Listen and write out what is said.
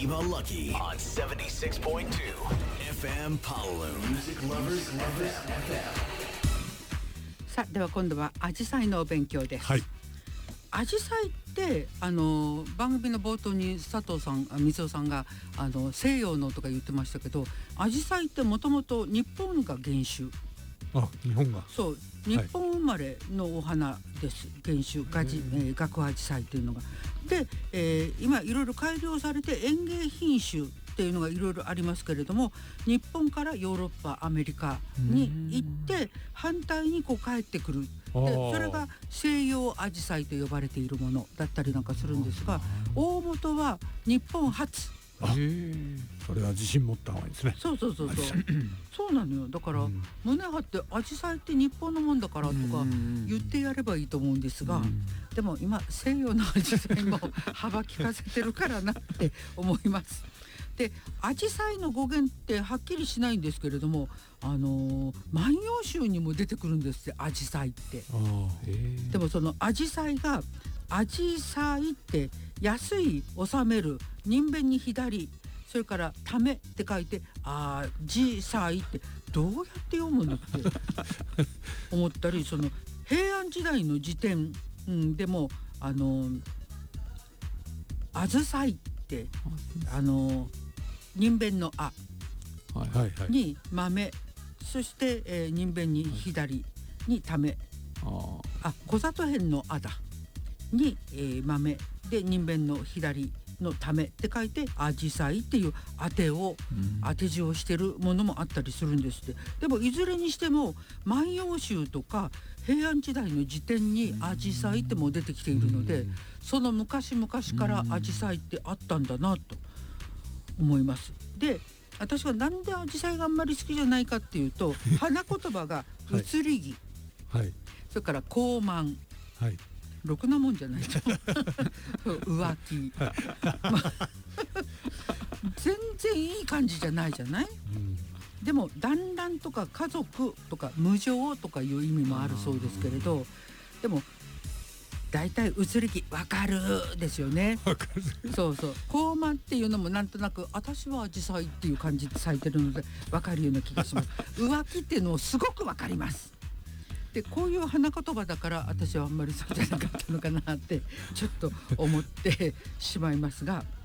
Iba Lucky on 76.2 FM Powloon. Music Lovers FM. さあでは今度はアジサイのお勉強です。 はい。 アジサイって番組の冒頭に佐藤さん水尾さんが西洋のとか言ってましたけど、アジサイってもともと日本が原種。 あ、日本が。 そう日本生まれのお花です。原種ガクアジサイというのがで、今いろいろ改良されて園芸品種っていうのがいろいろありますけれども、日本からヨーロッパアメリカに行って反対にこう帰ってくる。でそれが西洋アジサイと呼ばれているものだったりなんかするんですが、大元は日本初。 それは自信持った方がいいですね。 そうそうなのよ。だから、胸張ってアジサイって日本のもんだからとか言ってやればいいと思うんですが、でも今西洋のアジサイも幅利かせてるからなって思います。でアジサイの語源ってはっきりしないんですけれども、万葉集にも出てくるんですってアジサイって。でもそのアジサイがアジサイって安い収める人弁に左、それからためって書いてアジサイってどうやって読むのって思ったり、その平安時代の辞典、でもあずさいって人弁のあに豆、そして、人弁に左にため、小里編のあだに、豆で人弁の左のためって書いてアジサイっていう当て字をしてるものもあったりするんですって。でもいずれにしても万葉集とか平安時代の辞典にアジサイってもう出てきているので、その昔々からアジサイってあったんだなと思います。で私はなんでアジサイがあんまり好きじゃないかっていうと花言葉が移り気、それから高慢、ろくなもんじゃないと浮気、全然いい感じじゃないじゃない、でも団らんとか家族とか無情とかいう意味もあるそうですけれど、でもだいたい移り気わかるですよね。そう高慢っていうのもなんとなく私はアジサイっていう感じで咲いてるのでわかるような気がします。浮気っていうのをすごくわかります。でこういう花言葉だから私はあんまり好きじゃなかったのかなってちょっと思ってしまいますが、